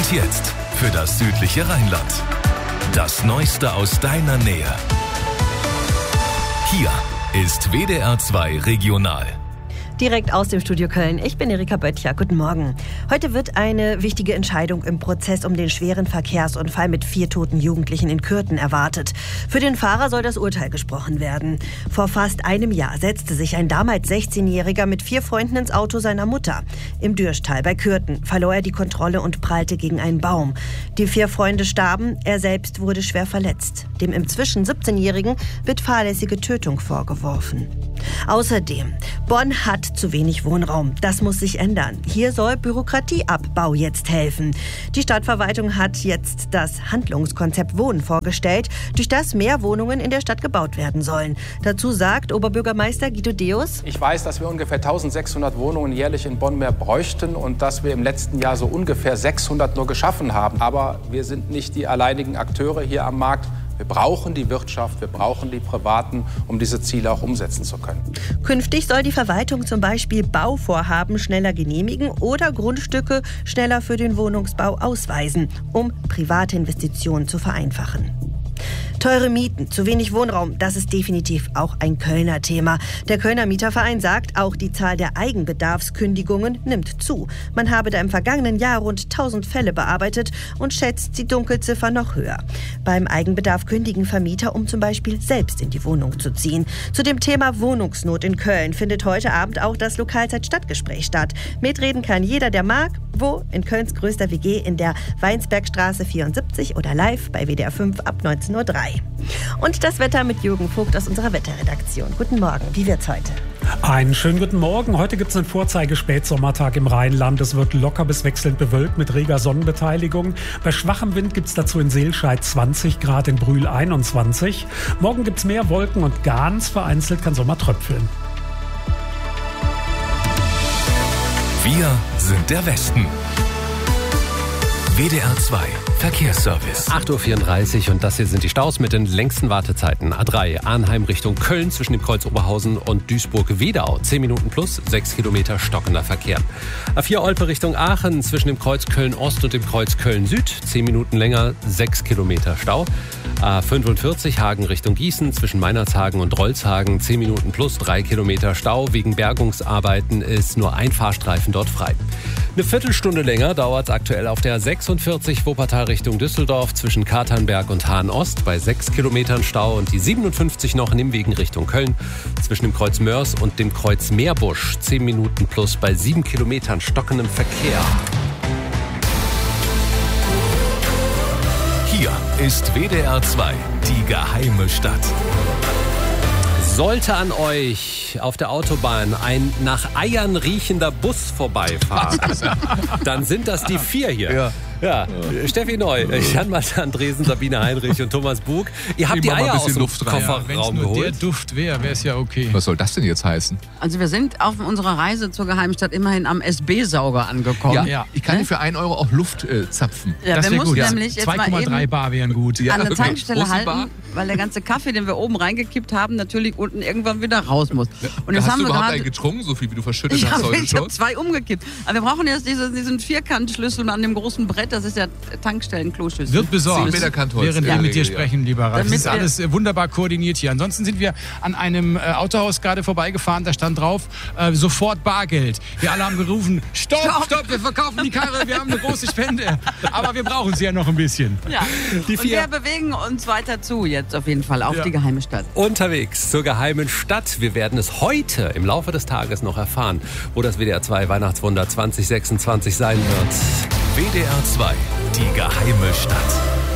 Und jetzt für das südliche Rheinland. Das Neueste aus deiner Nähe. Hier ist WDR 2 Regional. Direkt aus dem Studio Köln. Ich bin Erika Böttcher. Guten Morgen. Heute wird eine wichtige Entscheidung im Prozess um den schweren Verkehrsunfall mit 4 toten Jugendlichen in Kürten erwartet. Für den Fahrer soll das Urteil gesprochen werden. Vor fast einem Jahr setzte sich ein damals 16-Jähriger mit 4 Freunden ins Auto seiner Mutter. Im Dürschtal bei Kürten verlor er die Kontrolle und prallte gegen einen Baum. Die 4 Freunde starben, er selbst wurde schwer verletzt. Dem inzwischen 17-Jährigen wird fahrlässige Tötung vorgeworfen. Außerdem, Bonn hat zu wenig Wohnraum. Das muss sich ändern. Hier soll Bürokratieabbau jetzt helfen. Die Stadtverwaltung hat jetzt das Handlungskonzept Wohnen vorgestellt, durch das mehr Wohnungen in der Stadt gebaut werden sollen. Dazu sagt Oberbürgermeister Guido Deus: Ich weiß, dass wir ungefähr 1600 Wohnungen jährlich in Bonn mehr bräuchten und dass wir im letzten Jahr so ungefähr 600 nur geschaffen haben. Aber wir sind nicht die alleinigen Akteure hier am Markt. Wir brauchen die Wirtschaft, wir brauchen die Privaten, um diese Ziele auch umsetzen zu können. Künftig soll die Verwaltung zum Beispiel Bauvorhaben schneller genehmigen oder Grundstücke schneller für den Wohnungsbau ausweisen, um private Investitionen zu vereinfachen. Teure Mieten, zu wenig Wohnraum, das ist definitiv auch ein Kölner Thema. Der Kölner Mieterverein sagt, auch die Zahl der Eigenbedarfskündigungen nimmt zu. Man habe da im vergangenen Jahr rund 1000 Fälle bearbeitet und schätzt die Dunkelziffer noch höher. Beim Eigenbedarf kündigen Vermieter, um zum Beispiel selbst in die Wohnung zu ziehen. Zu dem Thema Wohnungsnot in Köln findet heute Abend auch das Lokalzeit-Stadtgespräch statt. Mitreden kann jeder, der mag. Wo? In Kölns größter WG in der Weinsbergstraße 74 oder live bei WDR 5 ab 19:03 Uhr. Und das Wetter mit Jürgen Vogt aus unserer Wetterredaktion. Guten Morgen, wie wird's heute? Einen schönen guten Morgen. Heute gibt es einen Vorzeigespätsommertag im Rheinland. Es wird locker bis wechselnd bewölkt mit reger Sonnenbeteiligung. Bei schwachem Wind gibt es dazu in Seelscheid 20 Grad, in Brühl 21. Morgen gibt es mehr Wolken und ganz vereinzelt kann Sommer tröpfeln. Wir sind der Westen. WDR 2 Verkehrsservice. 8:34 Uhr und das hier sind die Staus mit den längsten Wartezeiten. A3 Arnheim Richtung Köln zwischen dem Kreuz Oberhausen und Duisburg-Wedau. 10 Minuten plus, 6 Kilometer stockender Verkehr. A4 Olpe Richtung Aachen zwischen dem Kreuz Köln-Ost und dem Kreuz Köln-Süd. 10 Minuten länger, 6 Kilometer Stau. A45 Hagen Richtung Gießen zwischen Meinerzhagen und Rolzhagen. 10 Minuten plus, 3 Kilometer Stau. Wegen Bergungsarbeiten ist nur ein Fahrstreifen dort frei. Eine Viertelstunde länger dauert es aktuell auf der 46 Wuppertal Richtung Düsseldorf zwischen Katernberg und Hahn-Ost bei 6 Kilometern Stau und die 57 noch Nimwegen Richtung Köln zwischen dem Kreuz Mörs und dem Kreuz Meerbusch. 10 Minuten plus bei 7 Kilometern stockendem Verkehr. Hier ist WDR 2, die geheime Stadt. Sollte an euch auf der Autobahn ein nach Eiern riechender Bus vorbeifahren, dann sind das die 4 hier. Ja. Steffi Neu, Jan Malte Andresen, Sabine Heinrich und Thomas Bug. Ihr habt die Eier aus dem Kofferraum geholt. Wenn es der Duft wäre es ja okay. Was soll das denn jetzt heißen? Also wir sind auf unserer Reise zur Geheimstadt immerhin am SB-Sauger angekommen. Ja, ich kann dir für 1 Euro auch Luft zapfen. Ja, das wir wäre mussten gut. nämlich jetzt mal 2,3 eben Bar wären gut. an der okay. Tankstelle Große halten, Bar? weil der ganze Kaffee, den wir oben reingekippt haben, natürlich unten irgendwann wieder raus muss. Und jetzt Hast haben du wir überhaupt gerade... einen getrunken, so viel wie du verschüttet Ich hast habe heute schon? 2 umgekippt. Aber wir brauchen jetzt diesen Vierkantschlüssel an dem großen Brett, das ist der Tankstellen-Kloschlüssel. Wird besorgt, 10 Meter Kantholz während in wir der mit dir Regel, sprechen, lieber Ralf. Das Damit ist alles wunderbar koordiniert hier. Ansonsten sind wir an einem Autohaus gerade vorbeigefahren, da stand drauf, sofort Bargeld. Wir alle haben gerufen, stopp, wir verkaufen die Karre, wir haben eine große Spende. Aber wir brauchen sie ja noch ein bisschen. Ja. Und wir bewegen uns weiter zu jetzt auf jeden Fall auf die geheime Stadt. Unterwegs zur geheimen Stadt. Wir werden es heute im Laufe des Tages noch erfahren, wo das WDR 2 Weihnachtswunder 2026 sein wird. WDR 2, die geheime Stadt.